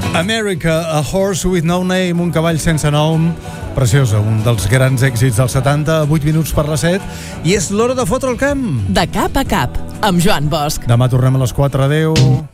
America, A Horse with No Name, un cavall sense nom, preciosa, un dels grans èxits dels 70, 8 minuts per les 7, i és l'hora de fotre el camp. De cap a cap, amb Joan Bosch. Demà tornem a les 4, adeu.